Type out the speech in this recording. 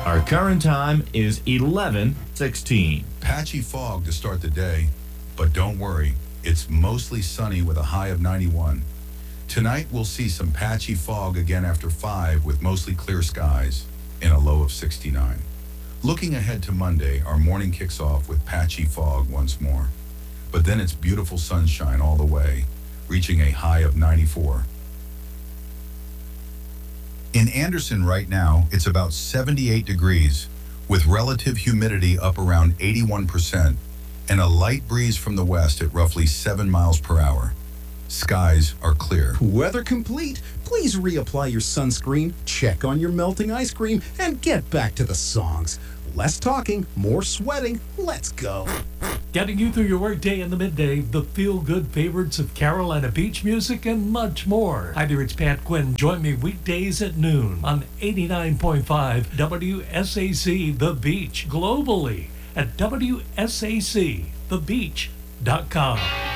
Our current time is 11:16. Patchy fog to start the day, but don't worry, it's mostly sunny with a high of 91. Tonight we'll see some patchy fog again after 5 with mostly clear skies and a low of 69. Looking ahead to Monday, our morning kicks off with patchy fog once more. But then it's beautiful sunshine all the way, reaching a high of 94. In Anderson right now, it's about 78 degrees, with relative humidity up around 81% and a light breeze from the west at roughly 7 miles per hour. Skies are clear. Weather complete. Please reapply your sunscreen, check on your melting ice cream, and get back to the songs. Less talking, more sweating. Let's go. Getting you through your workday in the midday, the feel-good favorites of Carolina beach music, and much more. Hi there, it's Pat Quinn. Join me weekdays at noon on 89.5 WSAC The Beach, globally at WSACThebeach.com.